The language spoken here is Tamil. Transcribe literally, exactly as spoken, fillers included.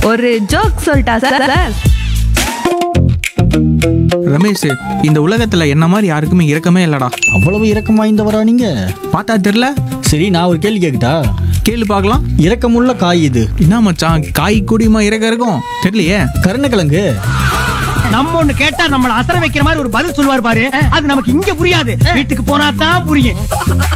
ஒரு ஜோக் சொல்லிட்டா சார் சார் ரமேஷ், இந்த உலகத்துல என்ன மாதிரி யாருக்குமே இரக்கமே இல்லடா. அவ்வளவு இரக்கம் வாய்ந்தவரா நீங்க? பார்த்தா தெரியல. சரி, நான் ஒரு கேள்வி கேட்கட்டா? கேளு பார்க்கலாம். இரக்கமுள்ள காய் இது. என்ன மச்சான், காய் கூடியமா இறக்க இருக்கும் தெரியலையே. கருணக்கிழங்கு. நம்ம ஒண்ணு கேட்டா நம்மள அசர வைக்கிற மாதிரி ஒரு பதில் சொல்லுவார் பாரு, அது நமக்கு இங்க புரியாது, வீட்டுக்கு போனா தான் புரியும்.